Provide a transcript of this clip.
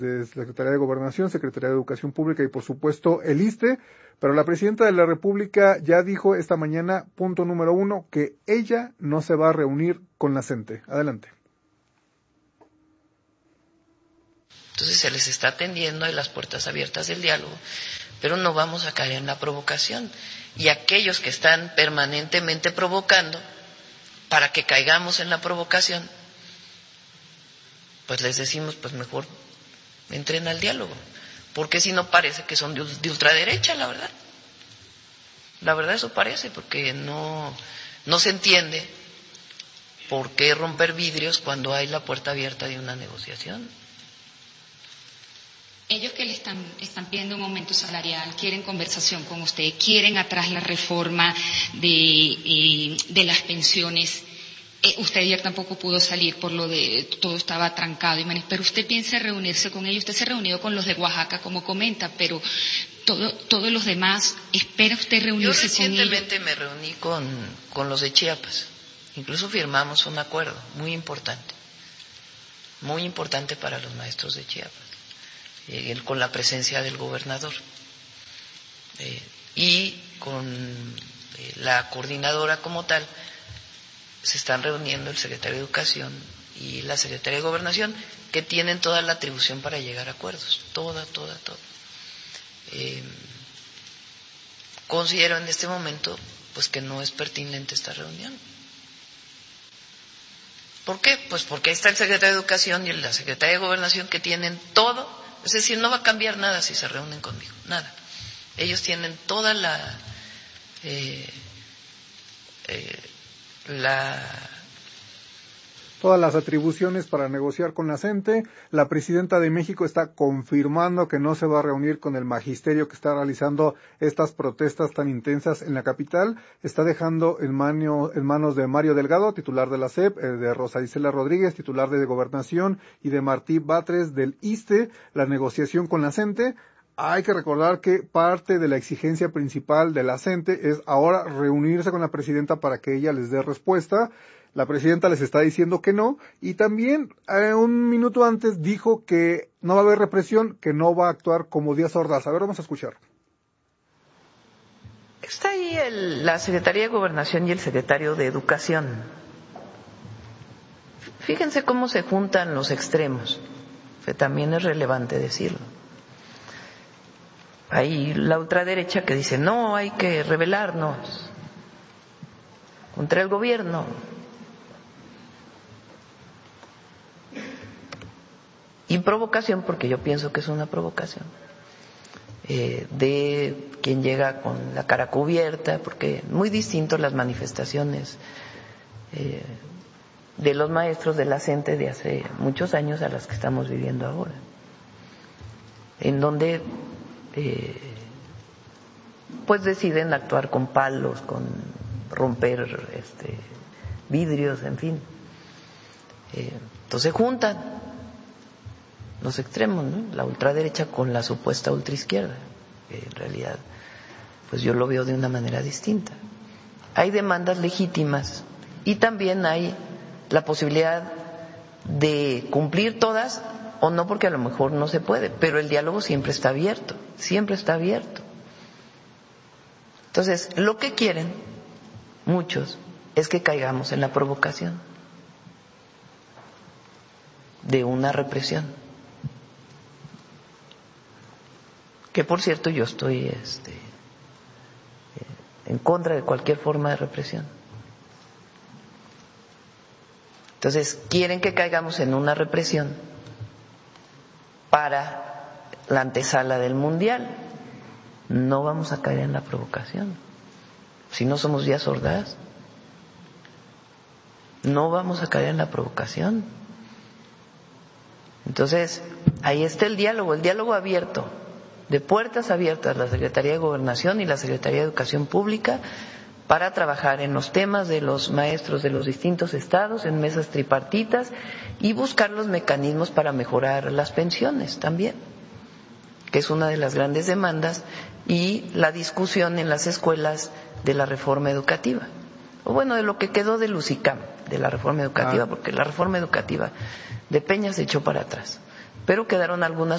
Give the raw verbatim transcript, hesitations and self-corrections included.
de Secretaría de Gobernación, Secretaría de Educación Pública y por supuesto el I S S S T E, pero la Presidenta de la República ya dijo esta mañana, punto número uno, que ella no se va a reunir con la CENTE. Adelante. Entonces se les está atendiendo, hay las puertas abiertas del diálogo, pero no vamos a caer en la provocación. Y aquellos que están permanentemente provocando, para que caigamos en la provocación, pues les decimos, pues mejor entren al diálogo, porque si no parece que son de, de ultraderecha, la verdad. La verdad eso parece, porque no, no se entiende por qué romper vidrios cuando hay la puerta abierta de una negociación. Ellos que le están, están pidiendo un aumento salarial, quieren conversación con usted, quieren atrás la reforma de, eh, de las pensiones. Eh, usted ayer tampoco pudo salir por lo de todo estaba trancado, pero usted piensa reunirse con ellos. Usted se ha reunido con los de Oaxaca, como comenta, pero todo, todos los demás, ¿espera usted reunirse con ellos? Yo recientemente me reuní con, con los de Chiapas, incluso firmamos un acuerdo muy importante, muy importante para los maestros de Chiapas, eh, con la presencia del gobernador eh, y con eh, la coordinadora como tal. Se están reuniendo el secretario de Educación y la secretaria de Gobernación, que tienen toda la atribución para llegar a acuerdos, toda, toda, toda. Eh, considero en este momento pues que no es pertinente esta reunión. ¿Por qué? Pues porque ahí está el secretario de Educación y la secretaria de Gobernación, que tienen todo, es decir, no va a cambiar nada si se reúnen conmigo, nada. Ellos tienen toda la... Eh, eh, La... todas las atribuciones para negociar con la CENTE. La Presidenta de México está confirmando que no se va a reunir con el magisterio que está realizando estas protestas tan intensas en la capital. Está dejando en, mano, en manos de Mario Delgado, titular de la S E P, de Rosa Isela Rodríguez, titular de Gobernación, y de Martí Batres del I S S S T E, la negociación con la CENTE. Hay que recordar que parte de la exigencia principal de la CENTE es ahora reunirse con la Presidenta para que ella les dé respuesta. La Presidenta les está diciendo que no, y también eh, un minuto antes dijo que no va a haber represión, que no va a actuar como Díaz Ordaz. A ver, vamos a escuchar. Está ahí el, la Secretaría de Gobernación y el Secretario de Educación. Fíjense cómo se juntan los extremos, que también es relevante decirlo. Hay la ultraderecha que dice, no, hay que rebelarnos contra el gobierno. Y provocación, porque yo pienso que es una provocación, eh, de quien llega con la cara cubierta, porque muy distinto las manifestaciones eh, de los maestros de la CENTE de hace muchos años a las que estamos viviendo ahora, en donde Eh, pues deciden actuar con palos, con romper este, vidrios, en fin. Eh, entonces juntan los extremos, ¿no? La ultraderecha con la supuesta ultraizquierda, que en realidad pues yo lo veo de una manera distinta. Hay demandas legítimas y también hay la posibilidad de cumplir todas o no, porque a lo mejor no se puede, pero el diálogo siempre está abierto, siempre está abierto. Entonces, lo que quieren muchos es que caigamos en la provocación de una represión, que por cierto yo estoy este, en contra de cualquier forma de represión. Entonces, quieren que caigamos en una represión para la antesala del Mundial. No vamos a caer en la provocación. Si no somos Díaz Ordaz, no vamos a caer en la provocación. Entonces, ahí está el diálogo, el diálogo abierto, de puertas abiertas, la Secretaría de Gobernación y la Secretaría de Educación Pública, para trabajar en los temas de los maestros de los distintos estados, en mesas tripartitas, y buscar los mecanismos para mejorar las pensiones también, que es una de las grandes demandas, y la discusión en las escuelas de la reforma educativa, o bueno, de lo que quedó de Lusicam, de la reforma educativa, ah. porque la reforma educativa de Peña se echó para atrás, pero quedaron algunas